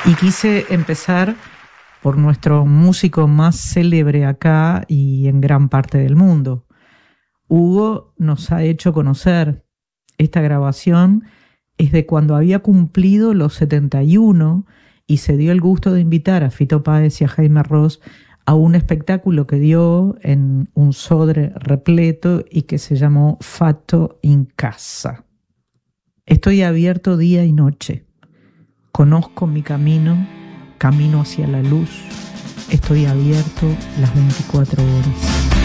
Y quise empezar por nuestro músico más célebre acá y en gran parte del mundo. Hugo nos ha hecho conocer. Esta grabación es de cuando había cumplido los 71 y se dio el gusto de invitar a Fito Páez y a Jaime Ross a un espectáculo que dio en un Sodre repleto y que se llamó Fato in Casa. Estoy abierto día y noche. Conozco mi camino, camino hacia la luz. Estoy abierto las 24 horas.